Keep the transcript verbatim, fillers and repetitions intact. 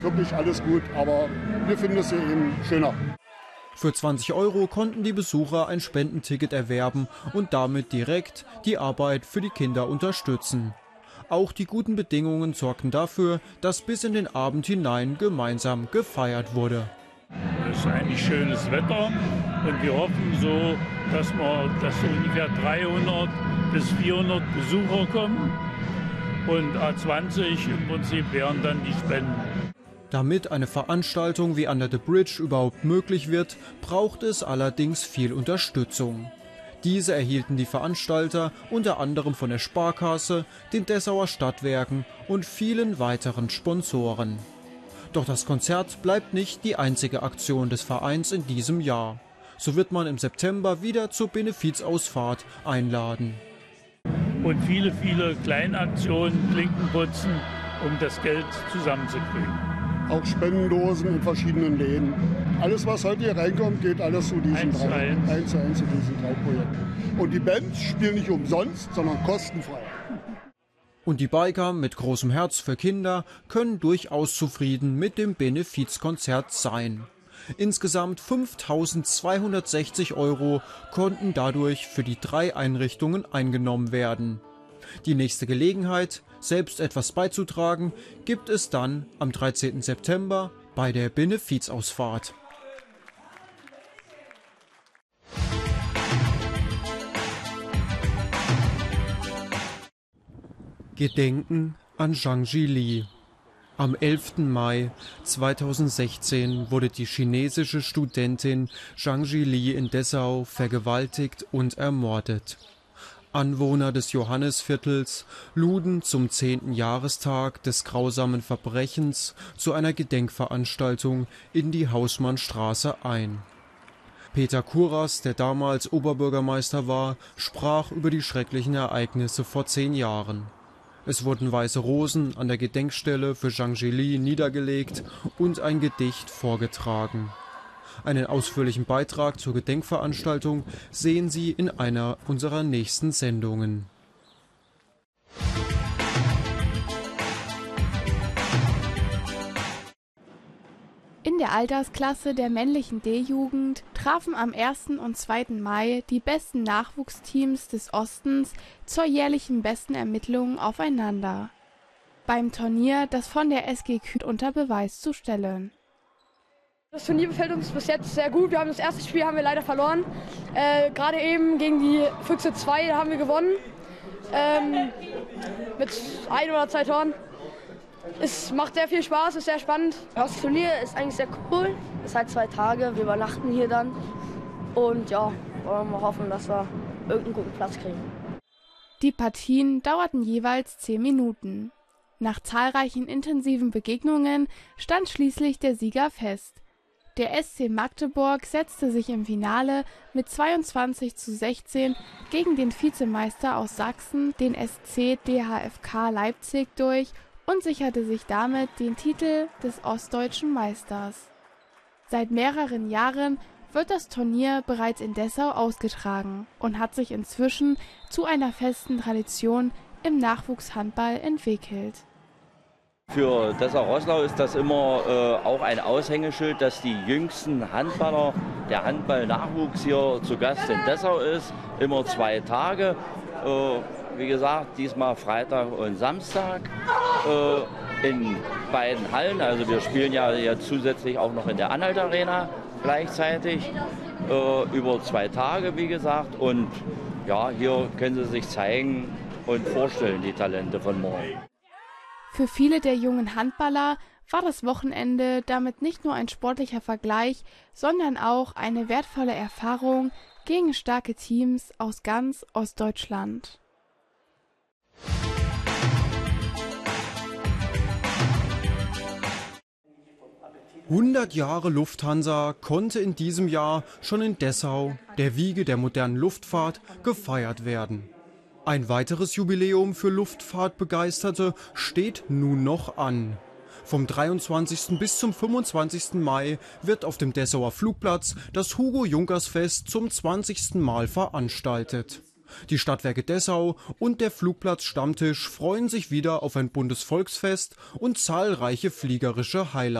Wirklich alles gut, aber wir finden es hier eben schöner. Für zwanzig Euro konnten die Besucher ein Spendenticket erwerben und damit direkt die Arbeit für die Kinder unterstützen. Auch die guten Bedingungen sorgten dafür, dass bis in den Abend hinein gemeinsam gefeiert wurde. Es ist eigentlich schönes Wetter und wir hoffen so, dass, wir, dass so ungefähr dreihundert bis vierhundert Besucher kommen und A zwanzig im Prinzip wären dann die Spenden. Damit eine Veranstaltung wie Under the Bridge überhaupt möglich wird, braucht es allerdings viel Unterstützung. Diese erhielten die Veranstalter unter anderem von der Sparkasse, den Dessauer Stadtwerken und vielen weiteren Sponsoren. Doch das Konzert bleibt nicht die einzige Aktion des Vereins in diesem Jahr. So wird man im September wieder zur Benefizausfahrt einladen. Und viele, viele Kleinaktionen, Klinkenputzen, um das Geld zusammenzukriegen. Auch Spendendosen in verschiedenen Läden. Alles, was heute hier reinkommt, geht alles zu diesen eins drei, eins. eins zu eins zu diesen drei Projekten. Und die Bands spielen nicht umsonst, sondern kostenfrei. Und die Biker mit großem Herz für Kinder können durchaus zufrieden mit dem Benefizkonzert sein. Insgesamt fünftausendzweihundertsechzig Euro konnten dadurch für die drei Einrichtungen eingenommen werden. Die nächste Gelegenheit, selbst etwas beizutragen, gibt es dann am dreizehnten September bei der Benefizausfahrt. Gedenken an Zhang Zhili. Am elften Mai zweitausendsechzehn wurde die chinesische Studentin Zhang Zhili in Dessau vergewaltigt und ermordet. Anwohner des Johannisviertels luden zum zehnten Jahrestag des grausamen Verbrechens zu einer Gedenkveranstaltung in die Hausmannstraße ein. Peter Kuras, der damals Oberbürgermeister war, sprach über die schrecklichen Ereignisse vor zehn Jahren. Es wurden weiße Rosen an der Gedenkstelle für Zhang Zhili niedergelegt und ein Gedicht vorgetragen. Einen ausführlichen Beitrag zur Gedenkveranstaltung sehen Sie in einer unserer nächsten Sendungen. In der Altersklasse der männlichen D-Jugend trafen am ersten und zweiten Mai die besten Nachwuchsteams des Ostens zur jährlichen Bestenermittlung aufeinander. Beim Turnier, das von der S G Kühl unter Beweis zu stellen. Das Turnier gefällt uns bis jetzt sehr gut. Wir haben das erste Spiel haben wir leider verloren. Äh, Gerade eben gegen die Füchse zwei haben wir gewonnen. Ähm, mit ein oder zwei Toren. Es macht sehr viel Spaß, ist sehr spannend. Das Turnier ist eigentlich sehr cool. Es ist halt zwei Tage, wir übernachten hier dann. Und ja, wollen wir hoffen, dass wir irgendeinen guten Platz kriegen. Die Partien dauerten jeweils zehn Minuten. Nach zahlreichen intensiven Begegnungen stand schließlich der Sieger fest. Der S C Magdeburg setzte sich im Finale mit zweiundzwanzig zu sechzehn gegen den Vizemeister aus Sachsen, den S C D H F K Leipzig, durch und sicherte sich damit den Titel des ostdeutschen Meisters. Seit mehreren Jahren wird das Turnier bereits in Dessau ausgetragen und hat sich inzwischen zu einer festen Tradition im Nachwuchshandball entwickelt. Für Dessau-Roßlau ist das immer äh, auch ein Aushängeschild, dass die jüngsten Handballer, der Handball-Nachwuchs hier zu Gast in Dessau ist. Immer zwei Tage. Äh, wie gesagt, diesmal Freitag und Samstag äh, in beiden Hallen. Also wir spielen ja jetzt zusätzlich auch noch in der Anhalt Arena gleichzeitig. Äh, über zwei Tage, wie gesagt. Und ja, hier können Sie sich zeigen und vorstellen, die Talente von morgen. Für viele der jungen Handballer war das Wochenende damit nicht nur ein sportlicher Vergleich, sondern auch eine wertvolle Erfahrung gegen starke Teams aus ganz Ostdeutschland. hundert Jahre Lufthansa konnte in diesem Jahr schon in Dessau, der Wiege der modernen Luftfahrt, gefeiert werden. Ein weiteres Jubiläum für Luftfahrtbegeisterte steht nun noch an. Vom dreiundzwanzigsten bis zum fünfundzwanzigsten Mai wird auf dem Dessauer Flugplatz das Hugo-Junkers-Fest zum zwanzigsten Mal veranstaltet. Die Stadtwerke Dessau und der Flugplatz Stammtisch freuen sich wieder auf ein buntes Volksfest und zahlreiche fliegerische Highlights.